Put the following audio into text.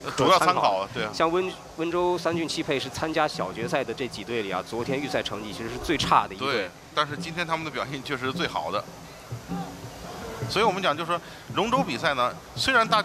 主要参考，对啊。 像温州三骏汽配是参加小决赛的这几队里啊，昨天预赛成绩其实是最差的一队。 对，但是今天他们的表现确实是最好的。所以我们讲，就是说龙舟比赛呢，虽然大家